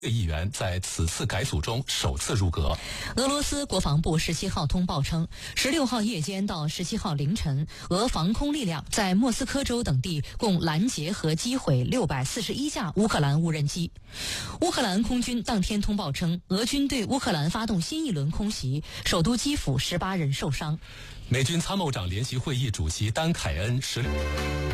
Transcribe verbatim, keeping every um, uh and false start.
议员在此次改组中首次入阁。 俄罗斯国防部十七号通报称，十六号夜间到十七号凌晨，俄防空力量在莫斯科州等地共拦截和击毁六百四十一架乌克兰无人机。乌克兰空军当天通报称，俄军对乌克兰发动新一轮空袭，首都基辅十八人受伤。 美军参谋长联席会议主席丹凯恩十六。